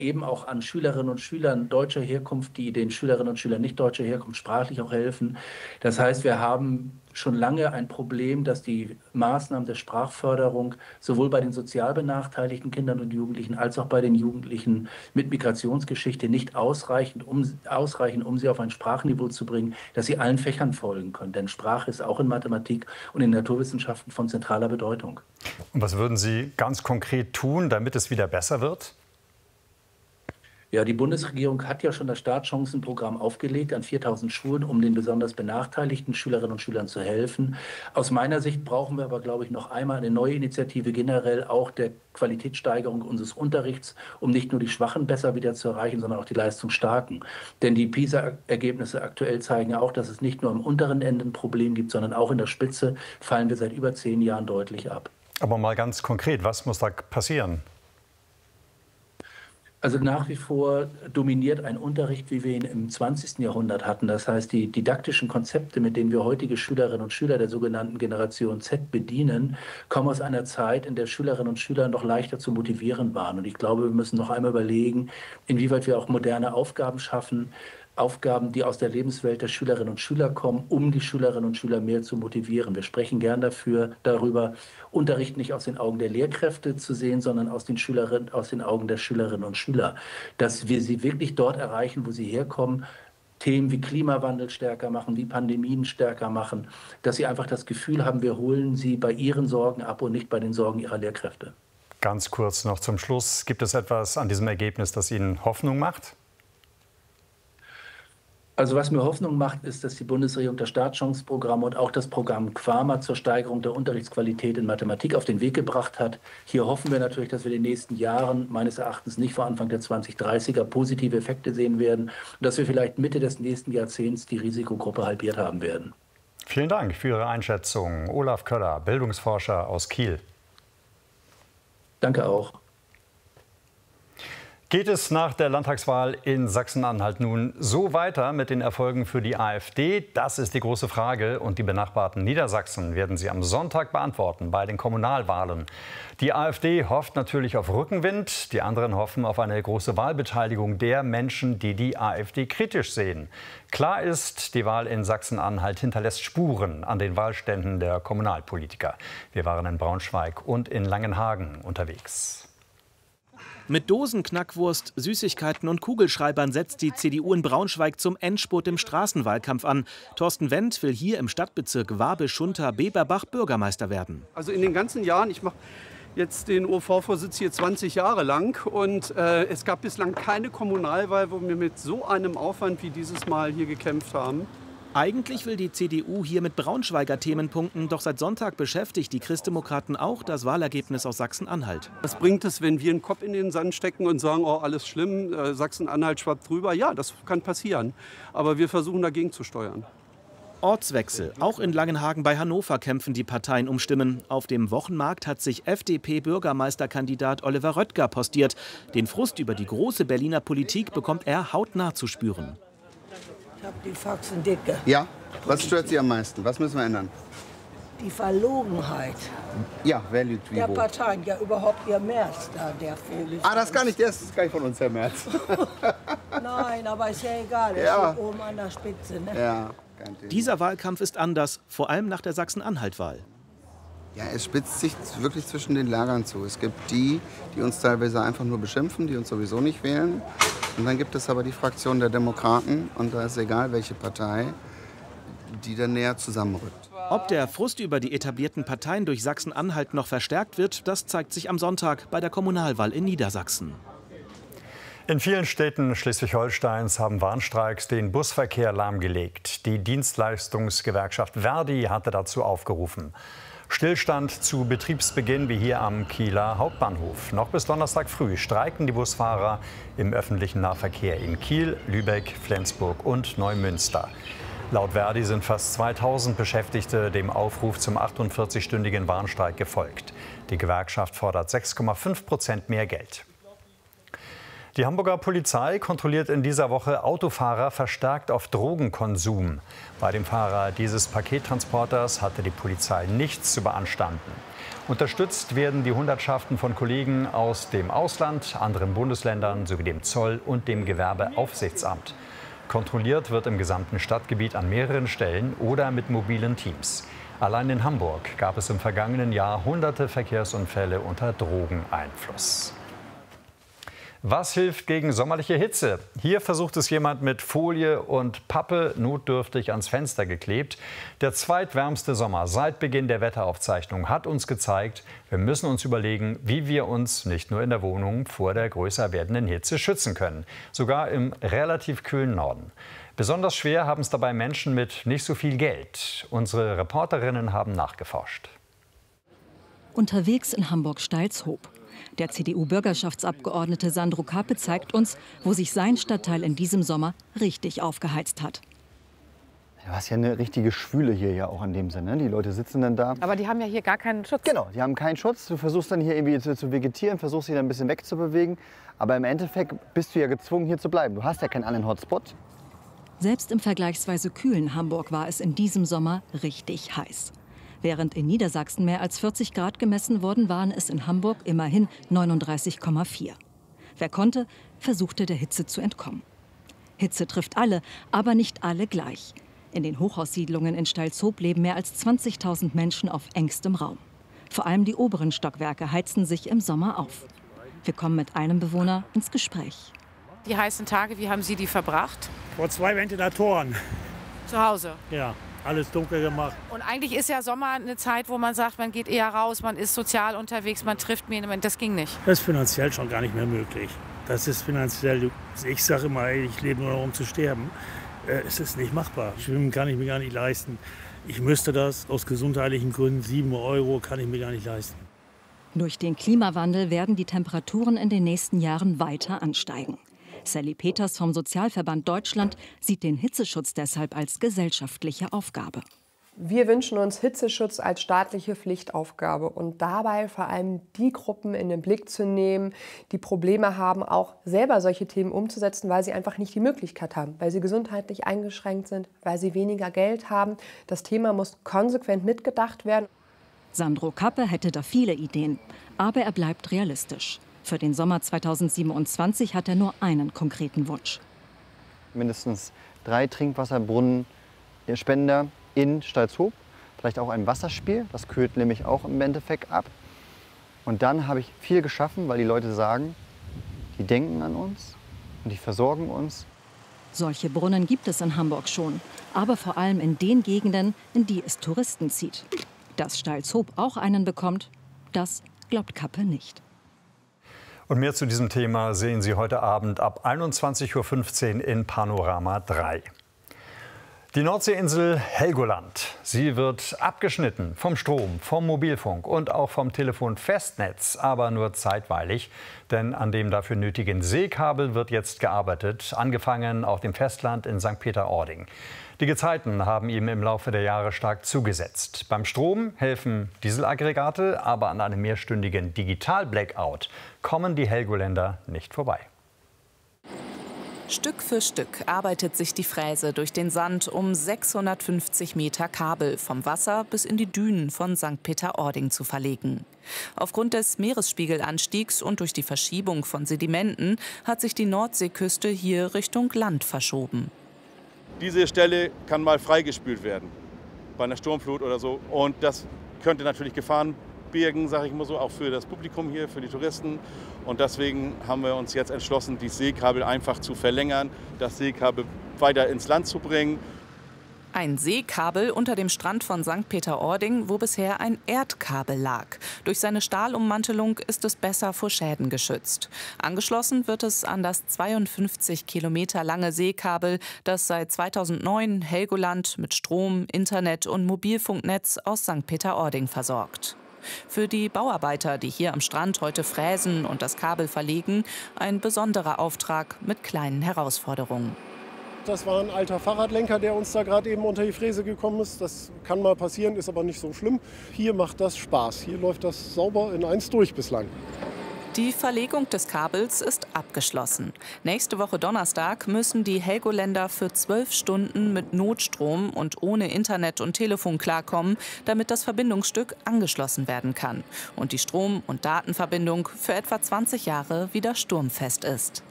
eben auch an Schülerinnen und Schülern deutscher Herkunft, die den Schülerinnen und Schülern nicht deutscher Herkunft sprachlich auch helfen. Das heißt, wir haben schon lange ein Problem, dass die Maßnahmen der Sprachförderung sowohl bei den sozial benachteiligten Kindern und Jugendlichen als auch bei den Jugendlichen mit Migrationsgeschichte nicht ausreichen, um sie auf ein Sprachniveau zu bringen, dass sie allen Fächern folgen können. Denn Sprache ist auch in Mathematik und in Naturwissenschaften von zentraler Bedeutung. Und was würden Sie ganz konkret tun, damit es wieder besser wird? Ja, die Bundesregierung hat ja schon das Startchancenprogramm aufgelegt an 4.000 Schulen, um den besonders benachteiligten Schülerinnen und Schülern zu helfen. Aus meiner Sicht brauchen wir aber, glaube ich, noch einmal eine neue Initiative generell auch der Qualitätssteigerung unseres Unterrichts, um nicht nur die Schwachen besser wieder zu erreichen, sondern auch die Leistungsstarken. Denn die PISA-Ergebnisse aktuell zeigen ja auch, dass es nicht nur am unteren Ende ein Problem gibt, sondern auch in der Spitze fallen wir seit über 10 Jahren deutlich ab. Aber mal ganz konkret, was muss da passieren? Also nach wie vor dominiert ein Unterricht, wie wir ihn im 20. Jahrhundert hatten. Das heißt, die didaktischen Konzepte, mit denen wir heutige Schülerinnen und Schüler der sogenannten Generation Z bedienen, kommen aus einer Zeit, in der Schülerinnen und Schüler noch leichter zu motivieren waren. Und ich glaube, wir müssen noch einmal überlegen, inwieweit wir auch moderne Aufgaben schaffen, Aufgaben, die aus der Lebenswelt der Schülerinnen und Schüler kommen, um die Schülerinnen und Schüler mehr zu motivieren. Wir sprechen gern darüber, Unterricht nicht aus den Augen der Lehrkräfte zu sehen, sondern aus den Augen der Schülerinnen und Schüler. Dass wir sie wirklich dort erreichen, wo sie herkommen, Themen wie Klimawandel stärker machen, wie Pandemien stärker machen, dass sie einfach das Gefühl haben, wir holen sie bei ihren Sorgen ab und nicht bei den Sorgen ihrer Lehrkräfte. Ganz kurz noch zum Schluss. Gibt es etwas an diesem Ergebnis, das Ihnen Hoffnung macht? Also was mir Hoffnung macht, ist, dass die Bundesregierung das Startchancenprogramm und auch das Programm QAMA zur Steigerung der Unterrichtsqualität in Mathematik auf den Weg gebracht hat. Hier hoffen wir natürlich, dass wir in den nächsten Jahren, meines Erachtens nicht vor Anfang der 2030er, positive Effekte sehen werden und dass wir vielleicht Mitte des nächsten Jahrzehnts die Risikogruppe halbiert haben werden. Vielen Dank für Ihre Einschätzung. Olaf Köller, Bildungsforscher aus Kiel. Danke auch. Geht es nach der Landtagswahl in Sachsen-Anhalt nun so weiter mit den Erfolgen für die AfD? Das ist die große Frage und die benachbarten Niedersachsen werden sie am Sonntag beantworten bei den Kommunalwahlen. Die AfD hofft natürlich auf Rückenwind, die anderen hoffen auf eine große Wahlbeteiligung der Menschen, die die AfD kritisch sehen. Klar ist, die Wahl in Sachsen-Anhalt hinterlässt Spuren an den Wahlständen der Kommunalpolitiker. Wir waren in Braunschweig und in Langenhagen unterwegs. Mit Dosen, Knackwurst, Süßigkeiten und Kugelschreibern setzt die CDU in Braunschweig zum Endspurt im Straßenwahlkampf an. Thorsten Wendt will hier im Stadtbezirk Wabe-Schunter-Beberbach Bürgermeister werden. Also in den ganzen Jahren, ich mache jetzt den OV-Vorsitz hier 20 Jahre lang und es gab bislang keine Kommunalwahl, wo wir mit so einem Aufwand wie dieses Mal hier gekämpft haben. Eigentlich will die CDU hier mit Braunschweiger Themen punkten, doch seit Sonntag beschäftigt die Christdemokraten auch das Wahlergebnis aus Sachsen-Anhalt. Was bringt es, wenn wir einen Kopf in den Sand stecken und sagen, oh, alles schlimm, Sachsen-Anhalt schwappt drüber? Ja, das kann passieren, aber wir versuchen dagegen zu steuern. Ortswechsel. Auch in Langenhagen bei Hannover kämpfen die Parteien um Stimmen. Auf dem Wochenmarkt hat sich FDP-Bürgermeisterkandidat Oliver Röttger postiert. Den Frust über die große Berliner Politik bekommt er hautnah zu spüren. Ich habe die Faxen dicke. Ja? Was stört Sie am meisten? Was müssen wir ändern? Die Verlogenheit Ja, wer lügt wie der wo? Parteien, ja überhaupt ihr Merz da, der Vogel. Ah, das ist gar nicht, der ist gar nicht von uns, Herr Merz. Nein, aber ist ja egal, er Ja. steht oben an der Spitze. Ne? Ja, kein Thema. Dieser Wahlkampf ist anders, vor allem nach der Sachsen-Anhalt-Wahl. Ja, es spitzt sich wirklich zwischen den Lagern zu. Es gibt die, die uns teilweise einfach nur beschimpfen, die uns sowieso nicht wählen. Und dann gibt es aber die Fraktion der Demokraten, und da ist egal, welche Partei, die dann näher zusammenrückt. Ob der Frust über die etablierten Parteien durch Sachsen-Anhalt noch verstärkt wird, das zeigt sich am Sonntag bei der Kommunalwahl in Niedersachsen. In vielen Städten Schleswig-Holsteins haben Warnstreiks den Busverkehr lahmgelegt. Die Dienstleistungsgewerkschaft Verdi hatte dazu aufgerufen. Stillstand zu Betriebsbeginn wie hier am Kieler Hauptbahnhof. Noch bis Donnerstag früh streiken die Busfahrer im öffentlichen Nahverkehr in Kiel, Lübeck, Flensburg und Neumünster. Laut Verdi sind fast 2000 Beschäftigte dem Aufruf zum 48-stündigen Warnstreik gefolgt. Die Gewerkschaft fordert 6,5% mehr Geld. Die Hamburger Polizei kontrolliert in dieser Woche Autofahrer verstärkt auf Drogenkonsum. Bei dem Fahrer dieses Pakettransporters hatte die Polizei nichts zu beanstanden. Unterstützt werden die Hundertschaften von Kollegen aus dem Ausland, anderen Bundesländern sowie dem Zoll und dem Gewerbeaufsichtsamt. Kontrolliert wird im gesamten Stadtgebiet an mehreren Stellen oder mit mobilen Teams. Allein in Hamburg gab es im vergangenen Jahr hunderte Verkehrsunfälle unter Drogeneinfluss. Was hilft gegen sommerliche Hitze? Hier versucht es jemand mit Folie und Pappe notdürftig ans Fenster geklebt. Der zweitwärmste Sommer seit Beginn der Wetteraufzeichnung hat uns gezeigt, wir müssen uns überlegen, wie wir uns nicht nur in der Wohnung vor der größer werdenden Hitze schützen können. Sogar im relativ kühlen Norden. Besonders schwer haben es dabei Menschen mit nicht so viel Geld. Unsere Reporterinnen haben nachgeforscht. Unterwegs in Hamburg-Steilshoop. Der CDU-Bürgerschaftsabgeordnete Sandro Kappe zeigt uns, wo sich sein Stadtteil in diesem Sommer richtig aufgeheizt hat. Du hast ja eine richtige Schwüle hier ja auch in dem Sinne. Die Leute sitzen dann da. Aber die haben ja hier gar keinen Schutz. Genau, die haben keinen Schutz. Du versuchst dann hier irgendwie zu vegetieren, versuchst dich dann ein bisschen wegzubewegen. Aber im Endeffekt bist du ja gezwungen, hier zu bleiben. Du hast ja keinen anderen Hotspot. Selbst im vergleichsweise kühlen Hamburg war es in diesem Sommer richtig heiß. Während in Niedersachsen mehr als 40 Grad gemessen wurden, waren es in Hamburg immerhin 39,4. Wer konnte, versuchte der Hitze zu entkommen. Hitze trifft alle, aber nicht alle gleich. In den Hochhaussiedlungen in Steilshoop leben mehr als 20.000 Menschen auf engstem Raum. Vor allem die oberen Stockwerke heizen sich im Sommer auf. Wir kommen mit einem Bewohner ins Gespräch. Die heißen Tage, wie haben Sie die verbracht? Vor 2 Ventilatoren. Zu Hause? Ja. Alles dunkel gemacht. Und eigentlich ist ja Sommer eine Zeit, wo man sagt, man geht eher raus, man ist sozial unterwegs, man trifft jemanden. Das ging nicht. Das ist finanziell schon gar nicht mehr möglich. Das ist finanziell, ich sage immer, ich lebe nur noch, um zu sterben. Es ist nicht machbar. Schwimmen kann ich mir gar nicht leisten. Ich müsste das aus gesundheitlichen Gründen, 7 € kann ich mir gar nicht leisten. Durch den Klimawandel werden die Temperaturen in den nächsten Jahren weiter ansteigen. Sally Peters vom Sozialverband Deutschland sieht den Hitzeschutz deshalb als gesellschaftliche Aufgabe. Wir wünschen uns Hitzeschutz als staatliche Pflichtaufgabe und dabei vor allem die Gruppen in den Blick zu nehmen, die Probleme haben, auch selber solche Themen umzusetzen, weil sie einfach nicht die Möglichkeit haben, weil sie gesundheitlich eingeschränkt sind, weil sie weniger Geld haben. Das Thema muss konsequent mitgedacht werden. Sandro Kappe hätte da viele Ideen, aber er bleibt realistisch. Für den Sommer 2027 hat er nur einen konkreten Wunsch. Mindestens 3 Trinkwasserbrunnenspender in Steilshoop. Vielleicht auch ein Wasserspiel, das kühlt nämlich auch im Endeffekt ab. Und dann habe ich viel geschaffen, weil die Leute sagen, die denken an uns und die versorgen uns. Solche Brunnen gibt es in Hamburg schon, aber vor allem in den Gegenden, in die es Touristen zieht. Dass Steilshoop auch einen bekommt, das glaubt Kappe nicht. Und mehr zu diesem Thema sehen Sie heute Abend ab 21:15 Uhr in Panorama 3. Die Nordseeinsel Helgoland. Sie wird abgeschnitten vom Strom, vom Mobilfunk und auch vom Telefonfestnetz, aber nur zeitweilig. Denn an dem dafür nötigen Seekabel wird jetzt gearbeitet, angefangen auf dem Festland in St. Peter-Ording. Die Gezeiten haben ihm im Laufe der Jahre stark zugesetzt. Beim Strom helfen Dieselaggregate, aber an einem mehrstündigen Digital-Blackout kommen die Helgoländer nicht vorbei. Stück für Stück arbeitet sich die Fräse durch den Sand um 650 Meter Kabel vom Wasser bis in die Dünen von St. Peter-Ording zu verlegen. Aufgrund des Meeresspiegelanstiegs und durch die Verschiebung von Sedimenten hat sich die Nordseeküste hier Richtung Land verschoben. Diese Stelle kann mal freigespült werden, bei einer Sturmflut oder so. Und das könnte natürlich Gefahren birgen, sage ich mal so, auch für das Publikum hier, für die Touristen. Und deswegen haben wir uns jetzt entschlossen, die Seekabel einfach zu verlängern, das Seekabel weiter ins Land zu bringen. Ein Seekabel unter dem Strand von St. Peter-Ording, wo bisher ein Erdkabel lag. Durch seine Stahlummantelung ist es besser vor Schäden geschützt. Angeschlossen wird es an das 52 Kilometer lange Seekabel, das seit 2009 Helgoland mit Strom, Internet und Mobilfunknetz aus St. Peter-Ording versorgt. Für die Bauarbeiter, die hier am Strand heute fräsen und das Kabel verlegen, ein besonderer Auftrag mit kleinen Herausforderungen. Das war ein alter Fahrradlenker, der uns da gerade eben unter die Fräse gekommen ist. Das kann mal passieren, ist aber nicht so schlimm. Hier macht das Spaß. Hier läuft das sauber in eins durch bislang. Die Verlegung des Kabels ist abgeschlossen. Nächste Woche Donnerstag müssen die Helgoländer für 12 Stunden mit Notstrom und ohne Internet und Telefon klarkommen, damit das Verbindungsstück angeschlossen werden kann und die Strom- und Datenverbindung für etwa 20 Jahre wieder sturmfest ist.